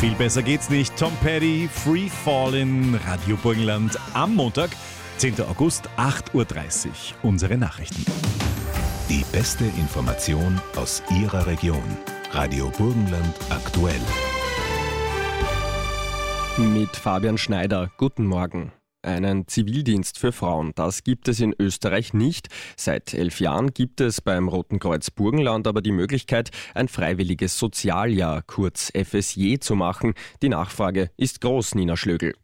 Viel besser geht's nicht. Tom Petty, Free Fall in Radio Burgenland am Montag, 10. August, 8.30 Uhr. Unsere Nachrichten. Die beste Information aus Ihrer Region. Radio Burgenland aktuell. Mit Fabian Schneider. Guten Morgen. Einen Zivildienst für Frauen, das gibt es in Österreich nicht. Seit 11 Jahren gibt es beim Roten Kreuz Burgenland aber die Möglichkeit, ein freiwilliges Sozialjahr, kurz FSJ, zu machen. Die Nachfrage ist groß, Nina Schlögl.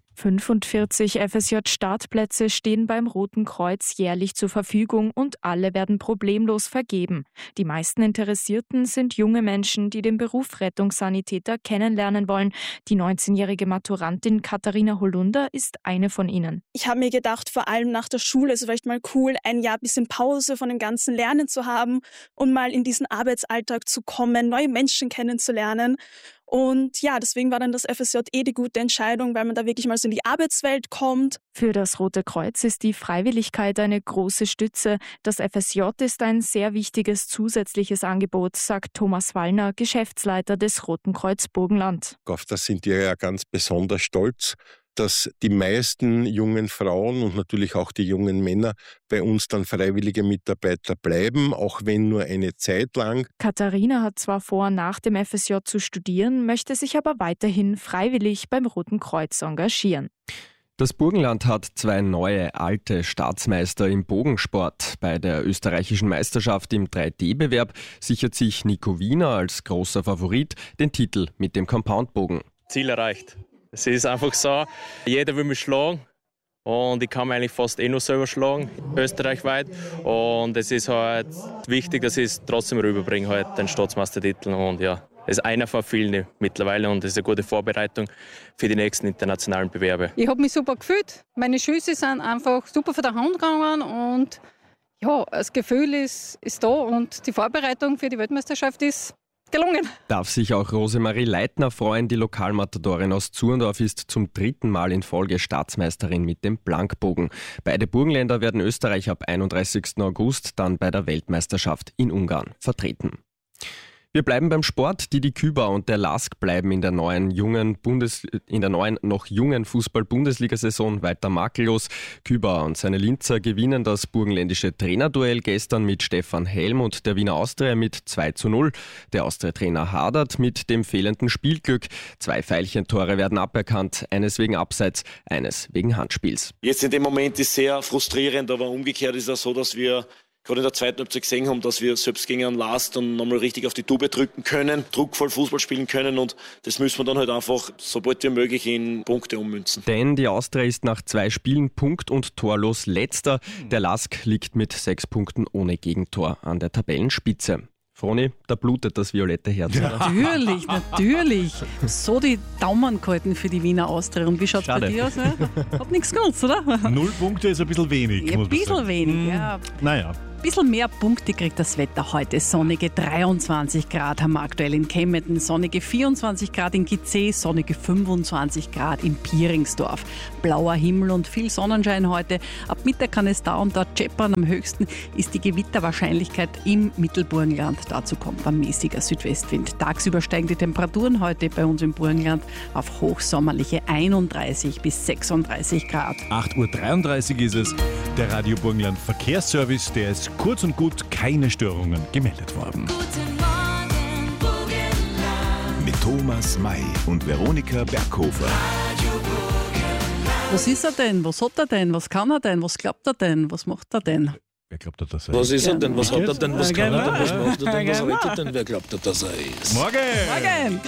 45 FSJ-Startplätze stehen beim Roten Kreuz jährlich zur Verfügung und alle werden problemlos vergeben. Die meisten Interessierten sind junge Menschen, die den Beruf Rettungssanitäter kennenlernen wollen. Die 19-jährige Maturantin Katharina Holunder ist eine von ihnen. Ich habe mir gedacht, vor allem nach der Schule ist es vielleicht mal cool, ein Jahr ein bisschen Pause von dem ganzen Lernen zu haben und mal in diesen Arbeitsalltag zu kommen, neue Menschen kennenzulernen. Und ja, deswegen war dann das FSJ die gute Entscheidung, weil man da wirklich mal so in die Arbeitswelt kommt. Für das Rote Kreuz ist die Freiwilligkeit eine große Stütze. Das FSJ ist ein sehr wichtiges zusätzliches Angebot, sagt Thomas Wallner, Geschäftsleiter des Roten Kreuz Burgenland. Auf das sind wir ja ganz besonders stolz, dass die meisten jungen Frauen und natürlich auch die jungen Männer bei uns dann freiwillige Mitarbeiter bleiben, auch wenn nur eine Zeit lang. Katharina hat zwar vor, nach dem FSJ zu studieren, möchte sich aber weiterhin freiwillig beim Roten Kreuz engagieren. Das Burgenland hat 2 neue, alte Staatsmeister im Bogensport. Bei der österreichischen Meisterschaft im 3D-Bewerb sichert sich Nico Wiener als großer Favorit den Titel mit dem Compoundbogen. Ziel erreicht. Es ist einfach so, jeder will mich schlagen und ich kann mich eigentlich fast nur selber schlagen, österreichweit. Und es ist halt wichtig, dass ich es trotzdem rüberbringe, halt den Staatsmeistertitel. Und ja, es ist einer von vielen mittlerweile und es ist eine gute Vorbereitung für die nächsten internationalen Bewerbe. Ich habe mich super gefühlt. Meine Schüsse sind einfach super von der Hand gegangen und ja, das Gefühl ist da und die Vorbereitung für die Weltmeisterschaft ist gelungen. Darf sich auch Rosemarie Leitner freuen. Die Lokalmatadorin aus Zurndorf ist zum 3. Mal in Folge Staatsmeisterin mit dem Blankbogen. Beide Burgenländer werden Österreich ab 31. August dann bei der Weltmeisterschaft in Ungarn vertreten. Wir bleiben beim Sport. Die Küba und der LASK bleiben in der neuen noch jungen Fußball-Bundesliga-Saison weiter makellos. Küba und seine Linzer gewinnen das burgenländische Trainerduell gestern mit Stefan Helm und der Wiener Austria mit 2:0. Der Austria-Trainer hadert mit dem fehlenden Spielglück. 2 Veilchentore werden aberkannt, eines wegen Abseits, eines wegen Handspiels. Jetzt in dem Moment ist sehr frustrierend, aber umgekehrt ist es so, dass wir gerade in der zweiten Halbzeit gesehen haben, dass wir selbst gegen einen Last dann nochmal richtig auf die Tube drücken können, druckvoll Fußball spielen können und das müssen wir dann halt einfach, sobald wie möglich, in Punkte ummünzen. Denn die Austria ist nach 2 Spielen punkt- und torlos Letzter. Der LASK liegt mit 6 Punkten ohne Gegentor an der Tabellenspitze. Froni, da blutet das violette Herz. Natürlich. So die Daumen gehalten für die Wiener Austria. Und wie schaut es bei dir aus? Ne? Hat nichts genutzt, oder? 0 Punkte ist ein bisschen wenig. Ein bisschen wenig, ja. Naja. Ein bisschen mehr Punkte kriegt das Wetter heute. Sonnige 23 Grad haben wir aktuell in Kempten, sonnige 24 Grad in Gizeh, sonnige 25 Grad in Pieringsdorf. Blauer Himmel und viel Sonnenschein heute. Ab Mittag kann es da und dort scheppern. Am höchsten ist die Gewitterwahrscheinlichkeit im Mittelburgenland. Dazu kommt ein mäßiger Südwestwind. Tagsüber steigen die Temperaturen heute bei uns im Burgenland auf hochsommerliche 31 bis 36 Grad. 8.33 Uhr ist es. Der Radio Burgenland Verkehrsservice, der ist kurz und gut keine Störungen gemeldet worden. Guten Morgen, Burgenland. Mit Thomas May und Veronika Berghofer. Radio Burgenland. Was ist er denn? Was hat er denn? Was kann er denn? Was glaubt er denn? Was macht er denn? Wer glaubt, dass er Was ist? ist er denn? Was hat er denn? Was kann er denn? Was macht er denn? Was Genau. redet er denn? Wer glaubt, dass er ist? Morgen!